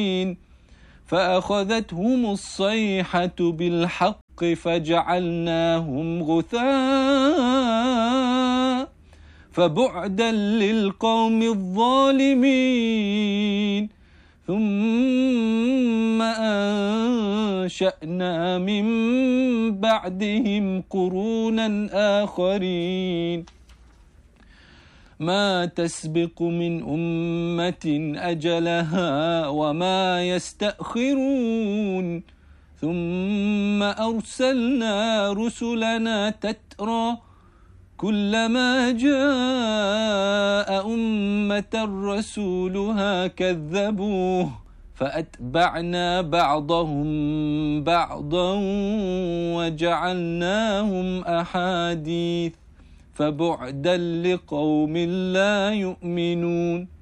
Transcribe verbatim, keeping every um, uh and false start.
فأخذتهم الصيحة بالحق فجعلناهم غثاء فبعدا للقوم الظالمين ثم أنشأنا من بعدهم قرونا آخرين ما تسبق من أمة أجلها وما يستأخرون ثم أرسلنا رسلنا تترى كلما جاء أمة رسولها كذبوه فأتبعنا بعضهم بعضا وجعلناهم أحاديث فبعدا لقوم لا يؤمنون